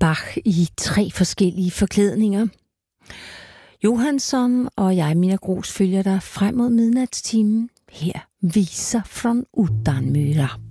Bach i 3 forskellige forklædninger. Johansson og jeg, Mina Gros, følger dig frem mod midnatstimen. Her viser från Utanmyra.